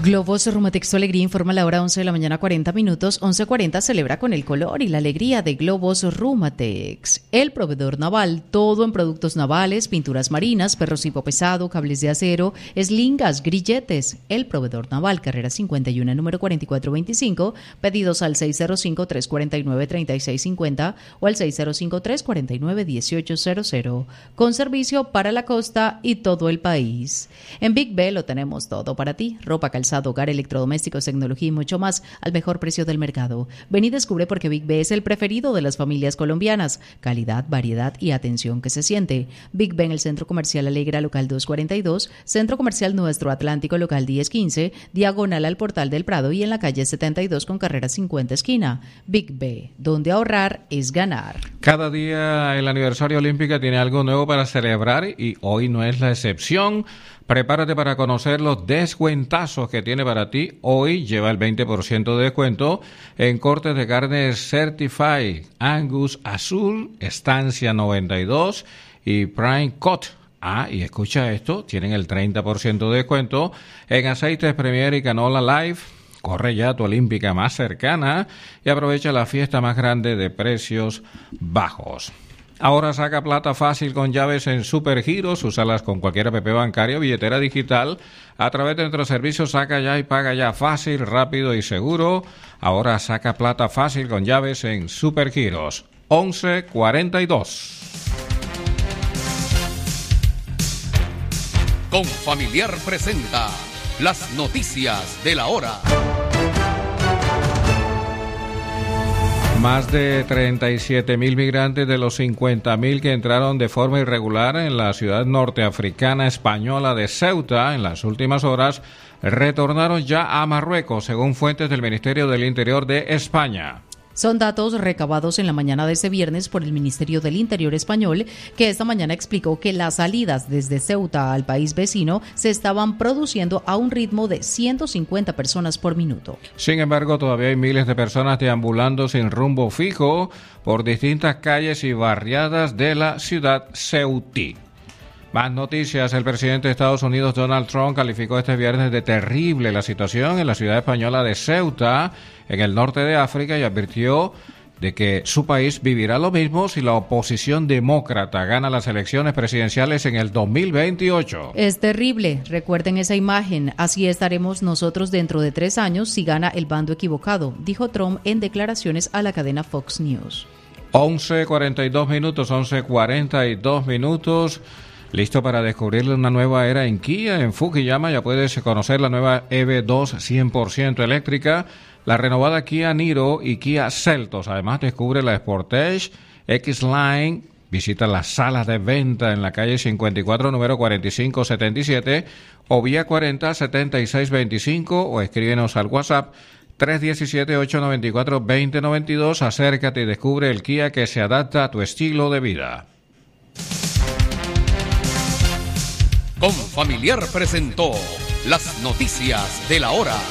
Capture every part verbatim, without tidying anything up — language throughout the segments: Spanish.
Globos Rumatex Tu Alegría informa la hora once de la mañana cuarenta minutos. once cuarenta celebra con el color y la alegría de Globos Rumatex. El proveedor naval, todo en productos navales, pinturas marinas, perros tipo pesado, cables de acero, eslingas, grilletes. El proveedor naval, carrera cincuenta y uno, número cuarenta y cuatro veinticinco. Pedidos al seis cero cinco, tres cuatro nueve, tres seis cinco cero o al seis cero cinco, tres cuatro nueve, uno ocho cero cero. Con servicio para la costa y todo el país. En Big B lo tenemos todo para ti. Ropa, calzado, hogar, electrodomésticos, tecnología y mucho más al mejor precio del mercado. Ven y descubre por qué Big B es el preferido de las familias colombianas. Calidad, variedad y atención que se siente. Big B en el Centro Comercial Alegra, local doscientos cuarenta y dos, Centro Comercial Nuestro Atlántico, local diez quince, diagonal al Portal del Prado y en la calle setenta y dos con carrera cincuenta esquina. Big B, donde ahorrar es ganar. Cada día el aniversario olímpico tiene algo nuevo para celebrar y hoy no es la excepción. Prepárate para conocer los descuentazos que tiene para ti. Hoy lleva el veinte por ciento de descuento en cortes de carne Certified Angus Azul, Estancia noventa y dos y Prime Cut. Ah, y escucha esto, tienen el treinta por ciento de descuento en aceites Premier y Canola Life. Corre ya a tu Olímpica más cercana y aprovecha la fiesta más grande de precios bajos. Ahora saca plata fácil con llaves en Supergiros, úsalas con cualquier app bancaria o billetera digital. A través de nuestros servicios saca ya y paga ya fácil, rápido y seguro. Ahora saca plata fácil con llaves en Supergiros. once cuarenta y dos. Confamiliar presenta las noticias de la hora. Más de treinta y siete mil migrantes de los cincuenta mil que entraron de forma irregular en la ciudad norteafricana española de Ceuta en las últimas horas retornaron ya a Marruecos, según fuentes del Ministerio del Interior de España. Son datos recabados en la mañana de este viernes por el Ministerio del Interior español, que esta mañana explicó que las salidas desde Ceuta al país vecino se estaban produciendo a un ritmo de ciento cincuenta personas por minuto. Sin embargo, todavía hay miles de personas deambulando sin rumbo fijo por distintas calles y barriadas de la ciudad ceutí. Más noticias. El presidente de Estados Unidos, Donald Trump, calificó este viernes de terrible la situación en la ciudad española de Ceuta, en el norte de África, y advirtió de que su país vivirá lo mismo si la oposición demócrata gana las elecciones presidenciales en el dos mil veintiocho. Es terrible, recuerden esa imagen, así estaremos nosotros dentro de tres años si gana el bando equivocado, dijo Trump en declaraciones a la cadena Fox News. once cuarenta y dos minutos, once cuarenta y dos minutos. Listo para descubrir una nueva era en Kia. En Fukuyama ya puedes conocer la nueva E V dos cien por ciento eléctrica, la renovada Kia Niro y Kia Seltos. Además, descubre la Sportage X-Line. Visita las salas de venta en la calle cincuenta y cuatro, número cuarenta y cinco setenta y siete o vía cuarenta, setenta y seis veinticinco o escríbenos al WhatsApp tres uno siete, ocho nueve cuatro, dos cero nueve dos. Acércate y descubre el Kia que se adapta a tu estilo de vida. Confamiliar presentó las noticias de la hora.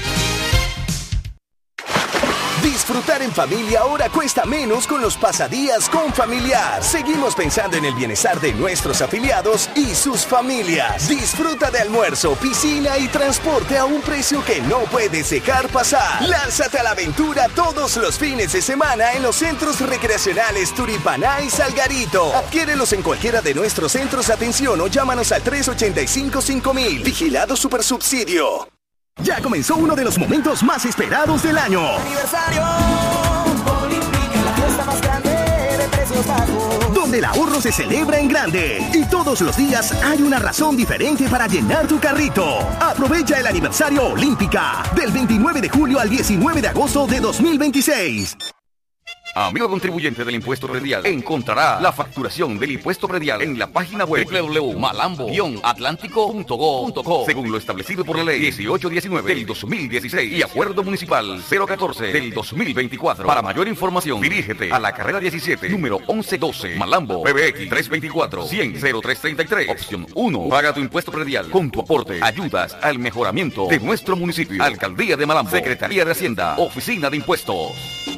Disfrutar en familia ahora cuesta menos con los pasadías Confamiliar. Seguimos pensando en el bienestar de nuestros afiliados y sus familias. Disfruta de almuerzo, piscina y transporte a un precio que no puedes dejar pasar. Lánzate a la aventura todos los fines de semana en los centros recreacionales Turipaná y Salgarito. Adquiérelos en cualquiera de nuestros centros de atención o llámanos al tres ocho cinco, cinco mil. Vigilado Supersubsidio. Ya comenzó uno de los momentos más esperados del año. Aniversario Olímpica, la fiesta más grande de precios bajos. Donde el ahorro se celebra en grande. Y todos los días hay una razón diferente para llenar tu carrito. Aprovecha el aniversario Olímpica del veintinueve de julio al diecinueve de agosto de dos mil veintiséis. Amigo contribuyente del impuesto predial, encontrará la facturación del impuesto predial en la página web doble u doble u doble u punto malambo guion atlántico punto go punto co, según lo establecido por la ley dieciocho diecinueve del dos mil dieciséis y acuerdo municipal cero catorce del dos mil veinticuatro. Para mayor información, dirígete a la carrera diecisiete, número once doce, Malambo, P B X tres veinticuatro, cien, cero tres treinta y tres, opción uno. Paga tu impuesto predial. Con tu aporte ayudas al mejoramiento de nuestro municipio. Alcaldía de Malambo, Secretaría de Hacienda, Oficina de Impuestos.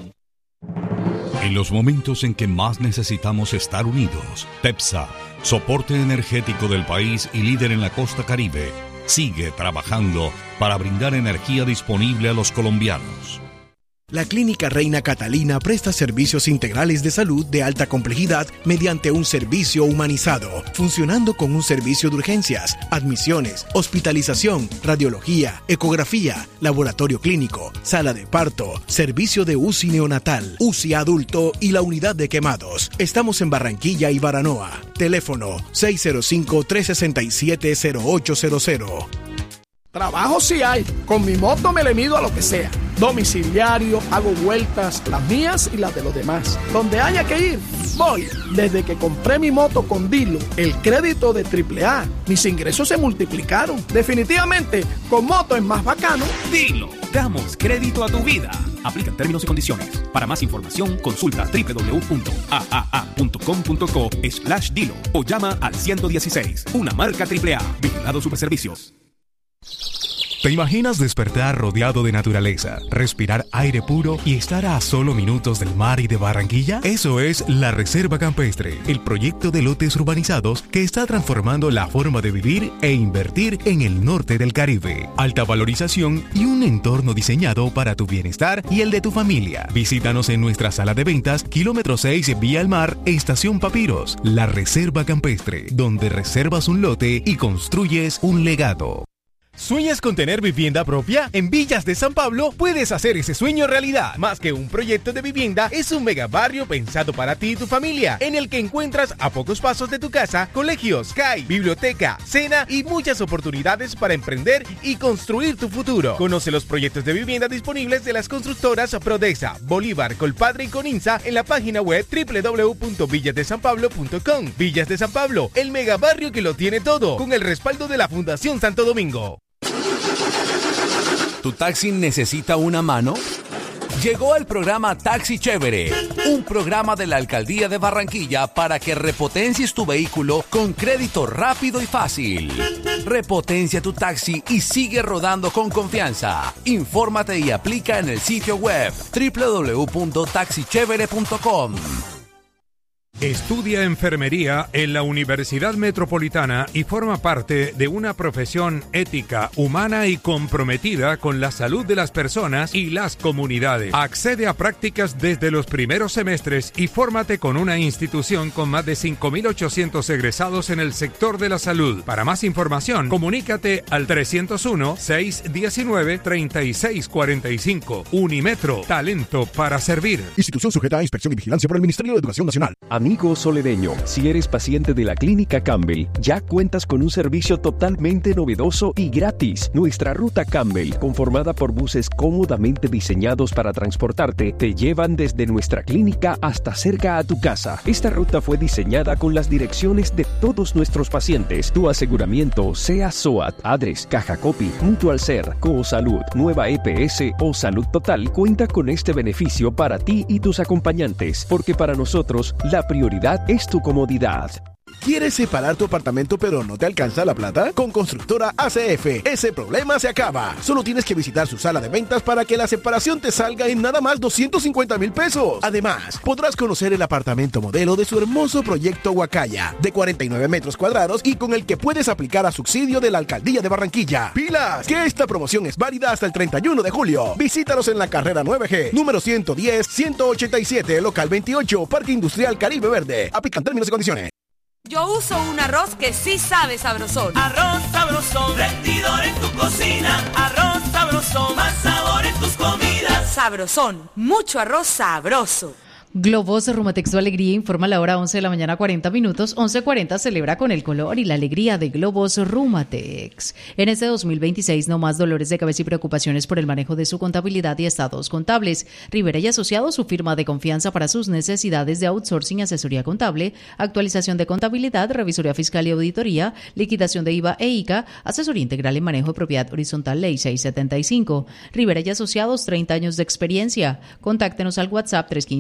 En los momentos en que más necesitamos estar unidos, TEPSA, soporte energético del país y líder en la costa Caribe, sigue trabajando para brindar energía disponible a los colombianos. La Clínica Reina Catalina presta servicios integrales de salud de alta complejidad mediante un servicio humanizado, funcionando con un servicio de urgencias, admisiones, hospitalización, radiología, ecografía, laboratorio clínico, sala de parto, servicio de U C I neonatal, U C I adulto y la unidad de quemados. Estamos en Barranquilla y Baranoa. Teléfono seis cero cinco, tres seis siete, cero ocho cero cero. Trabajo sí hay, con mi moto me le mido a lo que sea. Domiciliario, hago vueltas, las mías y las de los demás. Donde haya que ir, voy. Desde que compré mi moto con Dilo, el crédito de triple A, mis ingresos se multiplicaron. Definitivamente, con moto es más bacano. Dilo, damos crédito a tu vida. Aplican términos y condiciones. Para más información, consulta doble u doble u doble u punto a a a punto com punto co slash Dilo o llama al ciento dieciséis, una marca triple A. Vigilado Superservicios. ¿Te imaginas despertar rodeado de naturaleza, respirar aire puro y estar a solo minutos del mar y de Barranquilla? Eso es La Reserva Campestre, el proyecto de lotes urbanizados que está transformando la forma de vivir e invertir en el norte del Caribe. Alta valorización y un entorno diseñado para tu bienestar y el de tu familia. Visítanos en nuestra sala de ventas, kilómetro seis, Vía al Mar, Estación Papiros. La Reserva Campestre, donde reservas un lote y construyes un legado. ¿Sueñas con tener vivienda propia? En Villas de San Pablo puedes hacer ese sueño realidad. Más que un proyecto de vivienda, es un mega barrio pensado para ti y tu familia, en el que encuentras a pocos pasos de tu casa colegios, C A I, biblioteca, cena y muchas oportunidades para emprender y construir tu futuro. Conoce los proyectos de vivienda disponibles de las constructoras Prodesa, Bolívar, Colpadre y Coninsa en la página web doble u doble u doble u punto villas de san pablo punto com. Villas de San Pablo, el mega barrio que lo tiene todo, con el respaldo de la Fundación Santo Domingo. ¿Tu taxi necesita una mano? Llegó el programa Taxi Chévere, un programa de la Alcaldía de Barranquilla para que repotencies tu vehículo con crédito rápido y fácil. Repotencia tu taxi y sigue rodando con confianza. Infórmate y aplica en el sitio web doble u doble u doble u punto taxi chévere punto com. Estudia enfermería en la Universidad Metropolitana y forma parte de una profesión ética, humana y comprometida con la salud de las personas y las comunidades. Accede a prácticas desde los primeros semestres y fórmate con una institución con más de cinco mil ochocientos egresados en el sector de la salud. Para más información, comunícate al trescientos uno, seiscientos diecinueve, treinta y seis cuarenta y cinco. Unimetro, talento para servir. Institución sujeta a inspección y vigilancia por el Ministerio de Educación Nacional. Amigo soledeño, si eres paciente de la Clínica Campbell, ya cuentas con un servicio totalmente novedoso y gratis. Nuestra ruta Campbell, conformada por buses cómodamente diseñados para transportarte, te llevan desde nuestra clínica hasta cerca a tu casa. Esta ruta fue diseñada con las direcciones de todos nuestros pacientes. Tu aseguramiento, sea SOAT, Adres, Caja Copy, Mutual Ser, Coosalud, Nueva E P S o Salud Total, cuenta con este beneficio para ti y tus acompañantes, porque para nosotros la prioridad es tu comodidad. ¿Quieres separar tu apartamento pero no te alcanza la plata? Con Constructora A C F, ese problema se acaba. Solo tienes que visitar su sala de ventas para que la separación te salga en nada más doscientos cincuenta mil pesos. Además, podrás conocer el apartamento modelo de su hermoso proyecto Huacaya, de cuarenta y nueve metros cuadrados y con el que puedes aplicar a subsidio de la Alcaldía de Barranquilla. ¡Pilas! Que esta promoción es válida hasta el treinta y uno de julio. Visítanos en la carrera nueve G, número ciento diez, ciento ochenta y siete, local veintiocho, Parque Industrial Caribe Verde. Aplican términos y condiciones. Yo uso un arroz que sí sabe sabrosón. Arroz sabrosón, rendidor en tu cocina. Arroz sabrosón, más sabor en tus comidas. Sabrosón, mucho arroz sabroso. Globos Rumatex Tu Alegría informa la hora once de la mañana cuarenta minutos. once cuarenta celebra con el color y la alegría de Globos Rumatex. En este dos mil veintiséis no más dolores de cabeza y preocupaciones por el manejo de su contabilidad y estados contables. Rivera y Asociados, su firma de confianza para sus necesidades de outsourcing, asesoría contable, actualización de contabilidad, revisoría fiscal y auditoría, liquidación de I V A e I C A, asesoría integral en manejo de propiedad horizontal, ley seiscientos setenta y cinco. Rivera y Asociados, treinta años de experiencia. Contáctenos al WhatsApp tres uno cinco, cuatro ocho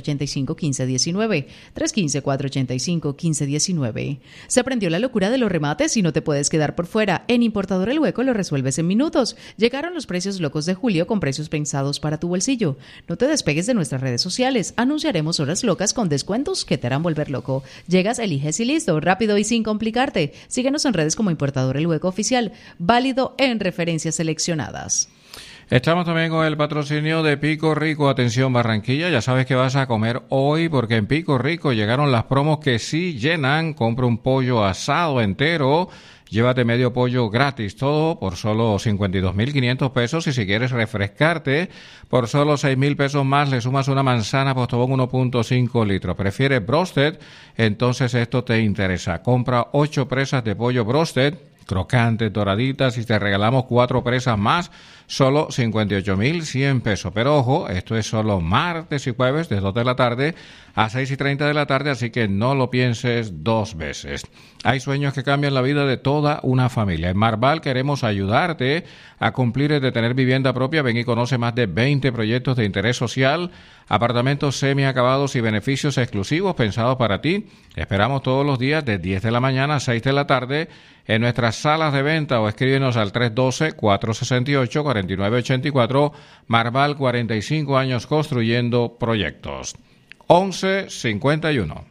ocho cinco, uno cinco uno nueve, tres uno cinco, cuatro ocho cinco, uno cinco uno nueve. Se aprendió la locura de los remates y no te puedes quedar por fuera. En Importador El Hueco lo resuelves en minutos. Llegaron los precios locos de julio con precios pensados para tu bolsillo. No te despegues de nuestras redes sociales. Anunciaremos horas locas con descuentos que te harán volver loco. Llegas, eliges y listo, rápido y sin complicarte. Síguenos en redes como Importador El Hueco Oficial, válido en referencias seleccionadas. Estamos también con el patrocinio de Pico Rico. Atención Barranquilla, ya sabes que vas a comer hoy porque en Pico Rico llegaron las promos que sí llenan. Compra un pollo asado entero, llévate medio pollo gratis, todo por solo cincuenta y dos mil quinientos pesos. Y si quieres refrescarte, por solo seis mil pesos más le sumas una manzana Postobón uno punto cinco litros. ¿Prefieres broasted? Entonces esto te interesa. Compra ocho presas de pollo broasted, crocantes, doraditas, y te regalamos cuatro presas más, solo cincuenta y ocho mil cien pesos. Pero ojo, esto es solo martes y jueves de dos de la tarde a seis y treinta de la tarde, así que no lo pienses dos veces. Hay sueños que cambian la vida de toda una familia. En Marval queremos ayudarte a cumplir el de tener vivienda propia. Ven y conoce más de veinte proyectos de interés social, apartamentos semiacabados y beneficios exclusivos pensados para ti. Esperamos todos los días de diez de la mañana a seis de la tarde en nuestras salas de venta o escríbenos al tres uno dos, cuatro seis ocho, cuatro nueve ocho cuatro. Marval, cuarenta y cinco años construyendo proyectos. once cincuenta y uno.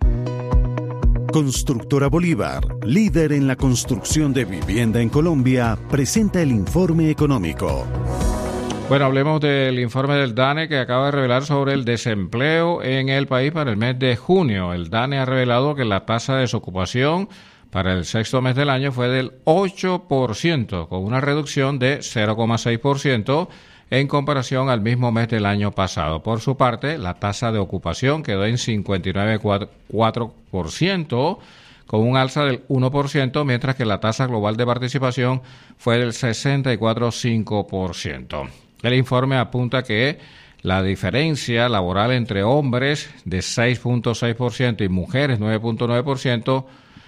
Constructora Bolívar, líder en la construcción de vivienda en Colombia, presenta el informe económico. Bueno, hablemos del informe del DANE que acaba de revelar sobre el desempleo en el país para el mes de junio. El DANE ha revelado que la tasa de desocupación para el sexto mes del año fue del ocho por ciento, con una reducción de cero coma seis por ciento en comparación al mismo mes del año pasado. Por su parte, la tasa de ocupación quedó en cincuenta y nueve coma cuatro por ciento, con un alza del uno por ciento, mientras que la tasa global de participación fue del sesenta y cuatro coma cinco por ciento. El informe apunta que la diferencia laboral entre hombres de seis punto seis por ciento y mujeres nueve punto nueve por ciento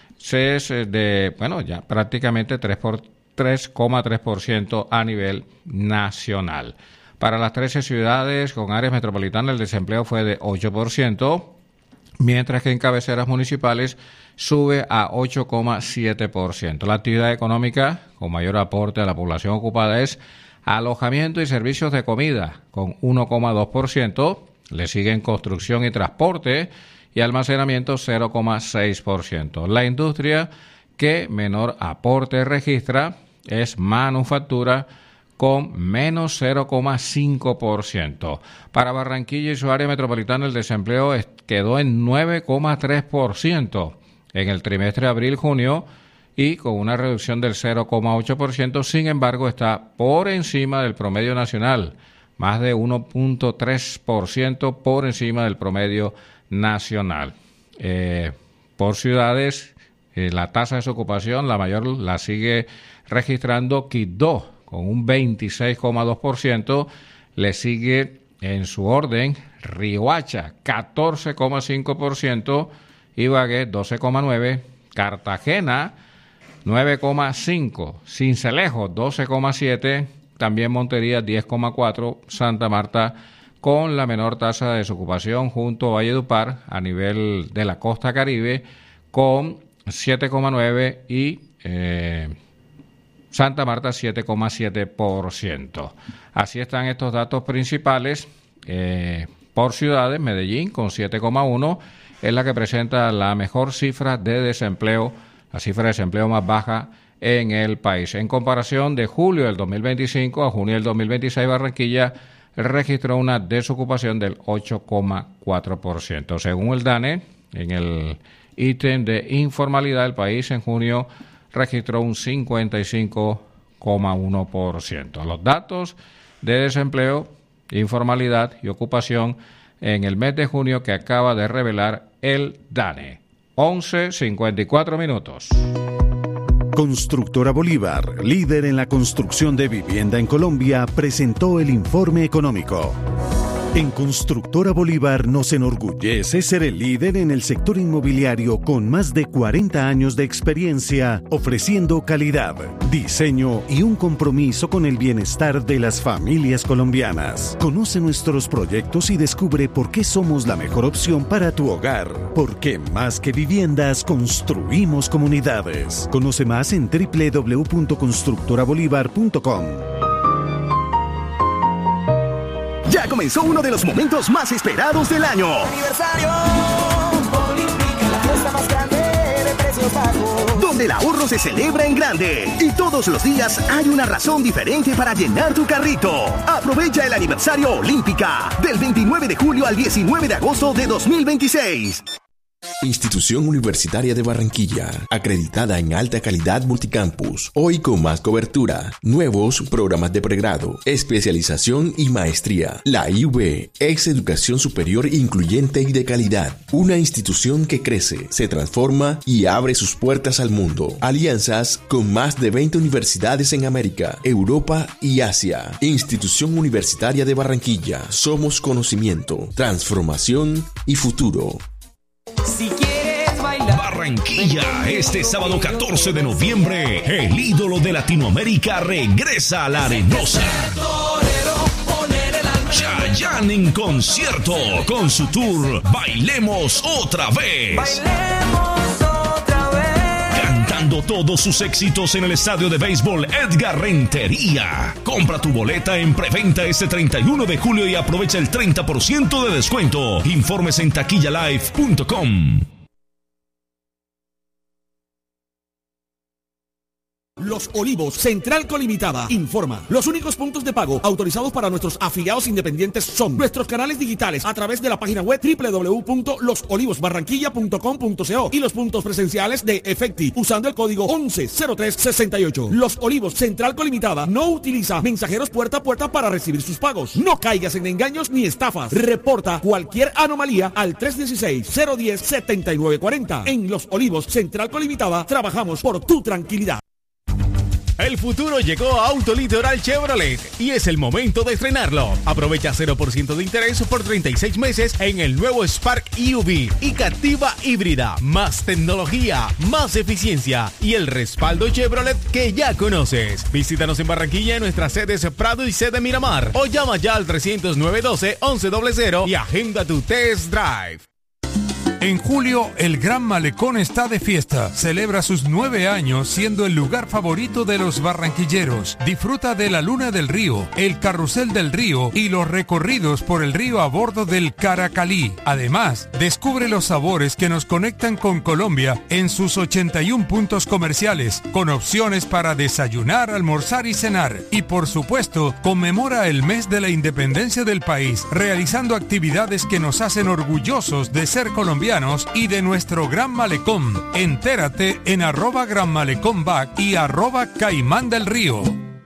es de, bueno, ya prácticamente tres por tres coma tres por ciento a nivel nacional. Para las trece ciudades con áreas metropolitanas el desempleo fue de ocho por ciento, mientras que en cabeceras municipales sube a ocho coma siete por ciento. La actividad económica con mayor aporte a la población ocupada es alojamiento y servicios de comida, con uno coma dos por ciento. Le siguen construcción y transporte y almacenamiento, cero coma seis por ciento. La industria que menor aporte registra es manufactura, con menos cero coma cinco por ciento. Para Barranquilla y su área metropolitana el desempleo quedó en nueve coma tres por ciento en el trimestre abril-junio y con una reducción del cero coma ocho por ciento. Sin embargo, está por encima del promedio nacional, más de uno punto tres por ciento por encima del promedio nacional. Eh, por ciudades, eh, la tasa de desocupación, la mayor la sigue registrando Quibdó, con un veintiséis coma dos por ciento. Le sigue en su orden Riohacha, catorce coma cinco por ciento. Ibagué, doce coma nueve por ciento. Cartagena, nueve coma cinco por ciento. Sincelejo, doce coma siete por ciento. También Montería, diez coma cuatro por ciento. Santa Marta, con la menor tasa de desocupación, junto a Valledupar, a nivel de la costa caribe, con siete coma nueve por ciento. Y eh, Santa Marta, siete coma siete por ciento. Así están estos datos principales. Eh, por ciudades, Medellín, con siete coma uno, es la que presenta la mejor cifra de desempleo, la cifra de desempleo más baja en el país. En comparación de julio del dos mil veinticinco a junio del dos mil veintiséis, Barranquilla registró una desocupación del ocho coma cuatro por ciento. Según el DANE, en el ítem de informalidad, el país en junio registró un cincuenta y cinco coma uno por ciento. Los datos de desempleo, informalidad y ocupación en el mes de junio que acaba de revelar el DANE. once cincuenta y cuatro minutos. Constructora Bolívar, líder en la construcción de vivienda en Colombia, presentó el informe económico. En Constructora Bolívar nos enorgullece ser el líder en el sector inmobiliario con más de cuarenta años de experiencia, ofreciendo calidad, diseño y un compromiso con el bienestar de las familias colombianas. Conoce nuestros proyectos y descubre por qué somos la mejor opción para tu hogar. Porque más que viviendas, construimos comunidades. Conoce más en doble u doble u doble u punto constructora bolívar punto com. Ya comenzó uno de los momentos más esperados del año. Aniversario, Olímpica, la fiesta más grande de precios bajos. Donde el ahorro se celebra en grande. Y todos los días hay una razón diferente para llenar tu carrito. Aprovecha el aniversario Olímpica del veintinueve de julio al diecinueve de agosto de dos mil veintiséis. Institución Universitaria de Barranquilla, acreditada en alta calidad multicampus, hoy con más cobertura, nuevos programas de pregrado, especialización y maestría. La I U B es educación superior incluyente y de calidad, una institución que crece, se transforma y abre sus puertas al mundo. Alianzas con más de veinte universidades en América, Europa y Asia. Institución Universitaria de Barranquilla, somos conocimiento, transformación y futuro. Si quieres bailar Barranquilla, este sábado catorce de noviembre, el ídolo de Latinoamérica regresa a la Arenosa. Chayanne en concierto con su tour Bailemos Otra Vez. Bailemos otra vez. Cantando todos sus éxitos en el estadio de béisbol Edgar Rentería. Compra tu boleta en preventa este treinta y uno de julio y aprovecha el treinta por ciento de descuento. Informes en taquilla live punto com. Los Olivos, Central Colimitada, informa. Los únicos puntos de pago autorizados para nuestros afiliados independientes son nuestros canales digitales a través de la página web doble u doble u doble u punto los olivos barranquilla punto com punto co y los puntos presenciales de Efecti usando el código once cero tres sesenta y ocho. Los Olivos, Central Colimitada, no utiliza mensajeros puerta a puerta para recibir sus pagos. No caigas en engaños ni estafas. Reporta cualquier anomalía al tres uno seis, cero uno cero, siete nueve cuatro cero. En Los Olivos, Central Colimitada, trabajamos por tu tranquilidad. El futuro llegó a Autolitoral Chevrolet y es el momento de estrenarlo. Aprovecha cero por ciento de interés por treinta y seis meses en el nuevo Spark E U V y Captiva híbrida. Más tecnología, más eficiencia y el respaldo Chevrolet que ya conoces. Visítanos en Barranquilla en nuestras sedes Prado y sede Miramar o llama ya al trescientos nueve doce, once cero cero y agenda tu test drive. En julio, el Gran Malecón está de fiesta. Celebra sus nueve años siendo el lugar favorito de los barranquilleros. Disfruta de la Luna del Río, el Carrusel del Río y los recorridos por el río a bordo del Caracalí. Además, descubre los sabores que nos conectan con Colombia en sus ochenta y uno puntos comerciales, con opciones para desayunar, almorzar y cenar. Y por supuesto, conmemora el mes de la independencia del país, realizando actividades que nos hacen orgullosos de ser colombianos y de nuestro Gran Malecón. Entérate en arroba Gran Malecón Back y arroba Caimán del Río.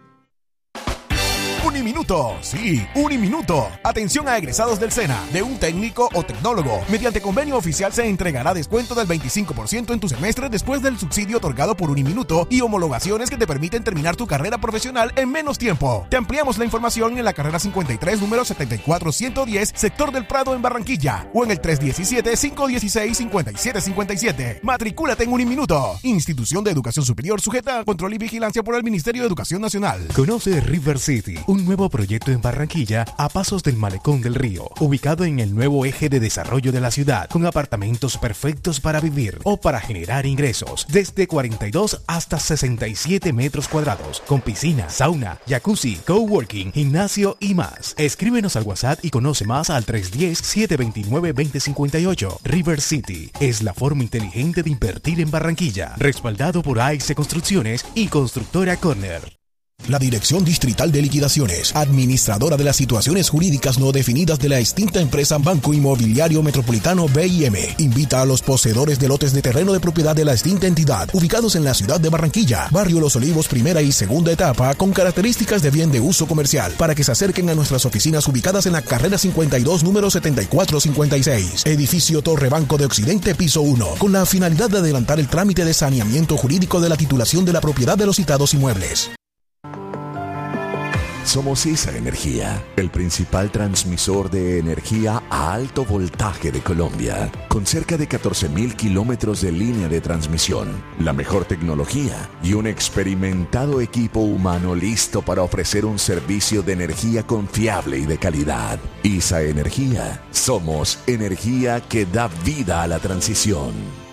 Uniminuto, sí, Uniminuto. Atención a egresados del SENA, de un técnico o tecnólogo. Mediante convenio oficial se entregará descuento del veinticinco por ciento en tu semestre después del subsidio otorgado por Uniminuto y homologaciones que te permiten terminar tu carrera profesional en menos tiempo. Te ampliamos la información en la carrera cincuenta y tres, número setenta y cuatro ciento diez, sector del Prado en Barranquilla, o en el tres uno siete, cinco uno seis, cinco siete cinco siete. Matricúlate en Uniminuto. Institución de Educación Superior sujeta a control y vigilancia por el Ministerio de Educación Nacional. Conoce River City, un nuevo proyecto en Barranquilla a pasos del Malecón del Río, ubicado en el nuevo eje de desarrollo de la ciudad, con apartamentos perfectos para vivir o para generar ingresos, desde cuarenta y dos hasta sesenta y siete metros cuadrados, con piscina, sauna, jacuzzi, coworking, gimnasio y más. Escríbenos al WhatsApp y conoce más al tres uno cero, siete dos nueve, dos cero cinco ocho. River City es la forma inteligente de invertir en Barranquilla, respaldado por A X Construcciones y Constructora Corner. La Dirección Distrital de Liquidaciones, administradora de las situaciones jurídicas no definidas de la extinta empresa Banco Inmobiliario Metropolitano B I M, invita a los poseedores de lotes de terreno de propiedad de la extinta entidad, ubicados en la ciudad de Barranquilla, barrio Los Olivos, primera y segunda etapa, con características de bien de uso comercial, para que se acerquen a nuestras oficinas ubicadas en la carrera cincuenta y dos, número setenta y cuatro cincuenta y seis, edificio Torre Banco de Occidente, piso uno, con la finalidad de adelantar el trámite de saneamiento jurídico de la titulación de la propiedad de los citados inmuebles. Somos ISA Energía, el principal transmisor de energía a alto voltaje de Colombia, con cerca de catorce mil kilómetros de línea de transmisión, la mejor tecnología y un experimentado equipo humano listo para ofrecer un servicio de energía confiable y de calidad. ISA Energía, somos energía que da vida a la transición.